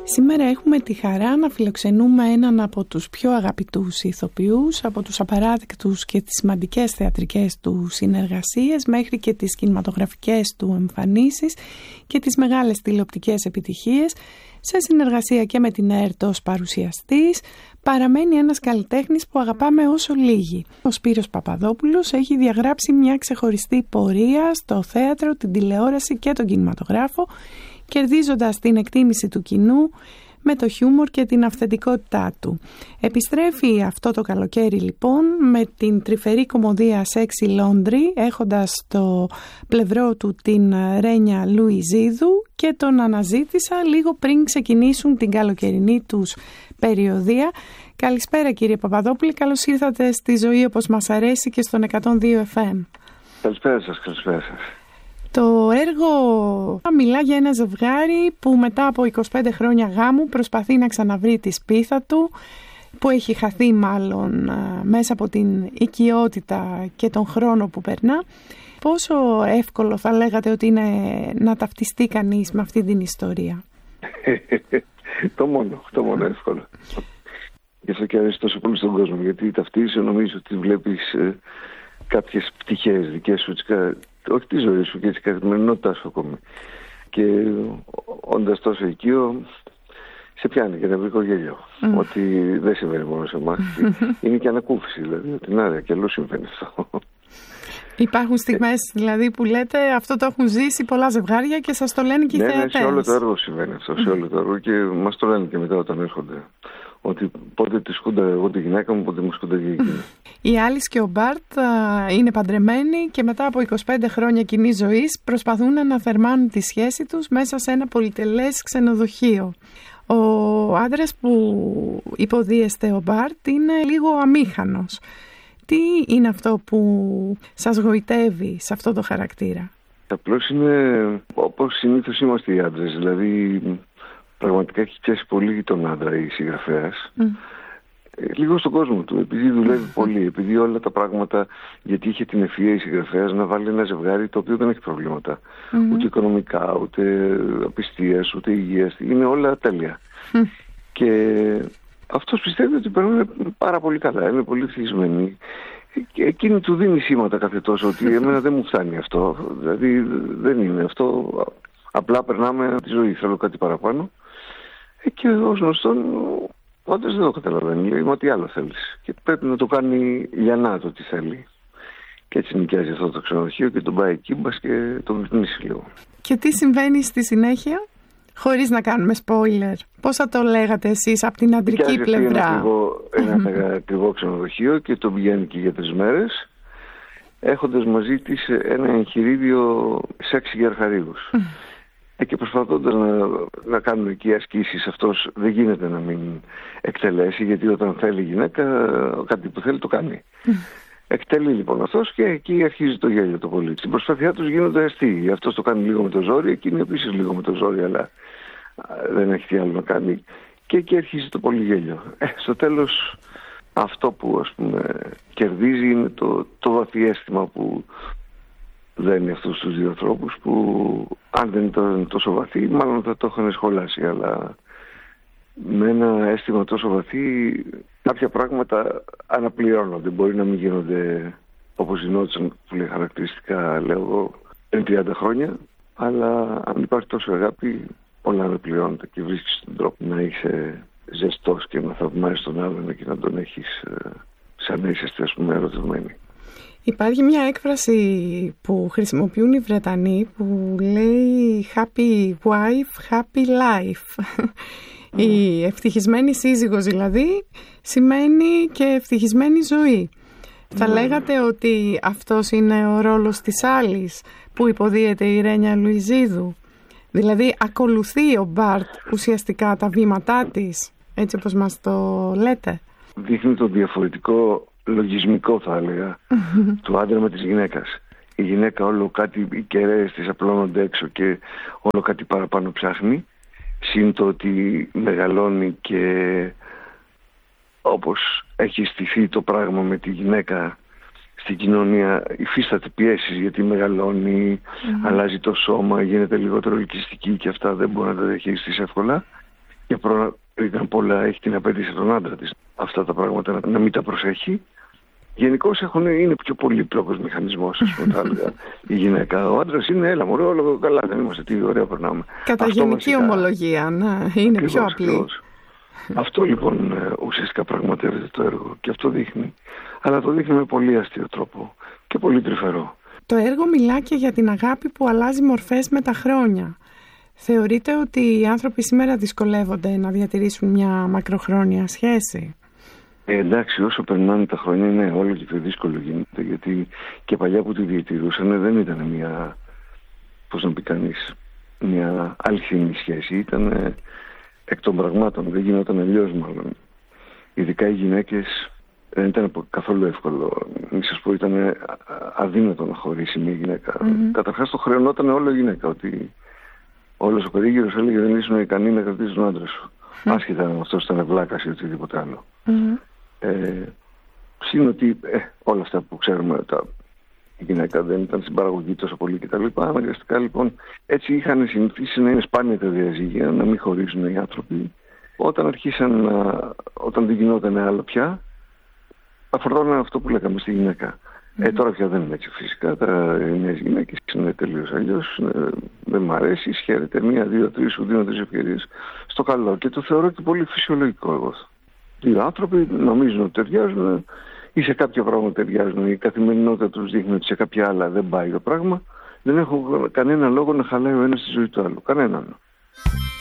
Σήμερα έχουμε τη χαρά να φιλοξενούμε έναν από τους πιο αγαπητούς ηθοποιούς, από τους απαράδεκτους και τις σημαντικές θεατρικές του συνεργασίες μέχρι και τις κινηματογραφικές του εμφανίσεις και τις μεγάλες τηλεοπτικές επιτυχίες. Σε συνεργασία και με την ΕΡΤ ως παρουσιαστής, παραμένει ένας καλλιτέχνης που αγαπάμε όσο λίγοι. Ο Σπύρος Παπαδόπουλος έχει διαγράψει μια ξεχωριστή πορεία στο θέατρο, την τηλεόραση και τον κινηματογράφο, κερδίζοντας την εκτίμηση του κοινού με το χιούμορ και την αυθεντικότητά του. Επιστρέφει αυτό το καλοκαίρι λοιπόν με την τρυφερή κομμωδία Sexy Laundry, έχοντας στο πλευρό του την Ρένια Λουιζίδου, και τον αναζήτησα λίγο πριν ξεκινήσουν την καλοκαιρινή τους περιοδία. Καλησπέρα κύριε Παπαδόπουλη, καλώς ήρθατε στη Ζωή όπως μας αρέσει και στον 102 FM. Καλησπέρα σας, καλησπέρα σας. Το έργο μιλά για ένα ζευγάρι που μετά από 25 χρόνια γάμου προσπαθεί να ξαναβρει τη σπίθα του, που έχει χαθεί μάλλον μέσα από την οικειότητα και τον χρόνο που περνά. Πόσο εύκολο θα λέγατε ότι είναι να ταυτιστεί κανείς με αυτή την ιστορία? Το μόνο εύκολο. Γι' αυτό και αρέσει τόσο πολύ στον κόσμο, γιατί ταυτίζεσαι, νομίζω ότι βλέπεις κάποιες πτυχές δικές σου, όχι τη ζωή σου και τη καθημερινότητά σου ακόμη. Και όντας τόσο οικείο, σε πιάνει και νευρικό γέλιο. Ότι δεν συμβαίνει μόνο σε εμάς. Είναι και ανακούφιση, δηλαδή. Ότι να, και αλλού συμβαίνει αυτό. Υπάρχουν στιγμές δηλαδή που λέτε αυτό το έχουν ζήσει πολλά ζευγάρια και σας το λένε και οι θεατές. Ναι, σε όλο το έργο συμβαίνει αυτό. Σε όλο το έργο, και μας το λένε και μετά όταν έρχονται. Ότι πότε τη σκούντα εγώ τη γυναίκα μου, πότε μου σκούντα και εκείνη. Η Άλις και ο Μπάρτ είναι παντρεμένοι και μετά από 25 χρόνια κοινής ζωής προσπαθούν να αναθερμάνουν τη σχέση τους μέσα σε ένα πολυτελές ξενοδοχείο. Ο άντρας που υποδίεστε, ο Μπάρτ, είναι λίγο αμήχανος. Τι είναι αυτό που σας γοητεύει σε αυτό το χαρακτήρα? Απλώς είναι όπως συνήθως είμαστε οι άντρες, δηλαδή πραγματικά έχει πιάσει πολύ τον άντρα η συγγραφέας. Λίγο στον κόσμο του, επειδή δουλεύει πολύ, επειδή όλα τα πράγματα, γιατί είχε την ευφυΐα η συγγραφέας να βάλει ένα ζευγάρι το οποίο δεν έχει προβλήματα. Ούτε οικονομικά, ούτε απιστίας, ούτε υγείας. Είναι όλα τέλεια. Και αυτός πιστεύει ότι περνούν πάρα πολύ καλά, είναι πολύ ευτυχισμένοι. Και εκείνη του δίνει σήματα κάθε τόσο ότι εμένα δεν μου φτάνει αυτό. Δηλαδή δεν είναι αυτό. Απλά περνάμε τη ζωή, θέλω κάτι παραπάνω. Και ως γνωστόν, όντως δεν το καταλαβαίνει. Λέει, μα τι άλλο θέλεις? Και πρέπει να το κάνει λιανά το τι θέλει. Και έτσι νοικιάζει αυτό το ξενοδοχείο και τον πάει εκεί, μπας και τον πνίσει λίγο. Και τι συμβαίνει στη συνέχεια, χωρίς να κάνουμε spoiler? Πώς θα το λέγατε εσείς από την αντρική πλευρά? Ένα ακριβό ξενοδοχείο και τον πηγαίνει και για 3 μέρες, έχοντας μαζί της ένα εγχειρίδιο σεξ για αρχαρίγους. Και προσπαθώντας να κάνουν εκεί ασκήσεις, αυτός δεν γίνεται να μην εκτελέσει, γιατί όταν θέλει η γυναίκα κάτι που θέλει το κάνει. Εκτελεί λοιπόν αυτός και εκεί αρχίζει το γέλιο το πολύ. Στην προσπάθειά τους γίνονται αστείοι. Αυτός το κάνει λίγο με το ζόρι, εκείνη επίσης λίγο με το ζόρι, αλλά δεν έχει τι άλλο να κάνει. Και εκεί αρχίζει το πολύ γέλιο. Στο τέλος αυτό που ας πούμε κερδίζει είναι το βαθύ αίσθημα που δένει αυτούς τους δύο ανθρώπους, που αν δεν ήταν τόσο βαθύ μάλλον θα το είχαν σχολάσει, αλλά με ένα αίσθημα τόσο βαθύ κάποια πράγματα αναπληρώνονται. Μπορεί να μην γίνονται όπως γινόντουσαν, που λέει χαρακτηριστικά, λέω εγώ, 30 χρόνια, αλλά αν υπάρχει τόσο αγάπη όλα αναπληρώνονται και βρίσκεις τον τρόπο να είσαι ζεστός και να θαυμάζεις τον άλλον και να τον έχεις σαν να είσαι, ας πούμε, ερωτευμένη. Υπάρχει μια έκφραση που χρησιμοποιούν οι Βρετανοί που λέει happy wife, happy life. Η ευτυχισμένη σύζυγος δηλαδή σημαίνει και ευτυχισμένη ζωή. Θα λέγατε ότι αυτός είναι ο ρόλος της Άλις που υποδίεται η Ρένια Λουιζίδου? Δηλαδή ακολουθεί ο Μπάρτ ουσιαστικά τα βήματά της, έτσι όπως μας το λέτε? Δείχνει το διαφορετικό λογισμικό, θα έλεγα, του άντρα με της γυναίκας. Η γυναίκα όλο κάτι, οι κεραίες της απλώνονται έξω και όλο κάτι παραπάνω ψάχνει. Συν το ότι μεγαλώνει και όπως έχει στηθεί το πράγμα με τη γυναίκα στην κοινωνία, υφίσταται πιέσεις γιατί μεγαλώνει, αλλάζει το σώμα, γίνεται λιγότερο ελκυστική και αυτά δεν μπορεί να τα διαχειριστείς εύκολα. και πριν απ' όλα έχει την απέτηση τον άντρα της αυτά τα πράγματα να μην τα προσέχει. Γενικώς είναι πιο πολύπλοκος μηχανισμός, ας πούμε, θα έλεγα, η γυναίκα. Ο άντρας είναι, έλα μωρέ, όλο καλά, δεν είμαστε, τι ωραία περνάμε. Κατά γενική ομολογία, είναι ακριβώς, πιο απλή. Ακριβώς. Αυτό λοιπόν ουσιαστικά πραγματεύεται το έργο και αυτό δείχνει. Αλλά το δείχνει με πολύ αστείο τρόπο και πολύ τρυφερό. Το έργο μιλά και για την αγάπη που αλλάζει μορφές με τα χρόνια. Θεωρείτε ότι οι άνθρωποι σήμερα δυσκολεύονται να διατηρήσουν μια μακροχρόνια σχέση? Εντάξει, όσο περνάνε τα χρόνια είναι όλο και πιο δύσκολο γίνεται, γιατί και παλιά που τη διατηρούσαν δεν ήταν μια, πώς να πει κανείς, μια αληθινή σχέση, ήταν εκ των πραγμάτων, δεν γινόταν αλλιώς μάλλον. Ειδικά οι γυναίκες δεν ήταν καθόλου εύκολο, μη σας πω ήταν αδύνατο να χωρίσει μια γυναίκα. Καταρχάς το χρεωνόταν όλο η γυναίκα, ότι όλος ο περίγυρος έλεγε δεν ήσουν ικανή να κρατήσεις τον άντρα σου. Άσχετα αν αυτός ήταν βλάκας ή οτιδήποτε άλλο. Συν ότι όλα αυτά που ξέρουμε, η γυναίκα δεν ήταν στην παραγωγή τόσο πολύ κτλ. Αναγκαστικά λοιπόν έτσι είχαν συνηθίσει να είναι σπάνια τα διαζύγια, να μην χωρίζουν οι άνθρωποι. Όταν δεν γινόταν άλλο πια, αφορτώναν αυτό που λέγαμε στη γυναίκα. Τώρα πια δεν είναι έτσι φυσικά. Οι νέες γυναίκες είναι τελείως αλλιώς. Δεν μ' αρέσει, χαίρεται μία, δύο, τρεις, σου δίνω 3 ευκαιρίες στο καλό. Και το θεωρώ και πολύ φυσιολογικό εγώ. Δύο άνθρωποι νομίζουν ότι ταιριάζουν ή σε κάποια πράγματα ταιριάζουν. Η καθημερινότητα τους δείχνει ότι σε κάποια άλλα δεν πάει το πράγμα. Δεν έχω κανένα λόγο να χαλάει ο ένας τη ζωή του άλλου. Κανέναν.